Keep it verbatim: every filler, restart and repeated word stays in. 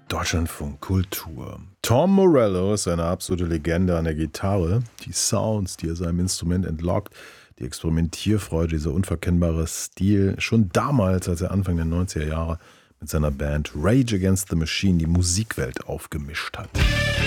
Deutschlandfunk Kultur. Tom Morello ist eine absolute Legende an der Gitarre. Die Sounds, die er seinem Instrument entlockt, die Experimentierfreude, dieser unverkennbare Stil. Schon damals, als er Anfang der neunziger Jahre mit seiner Band Rage Against the Machine die Musikwelt aufgemischt hat.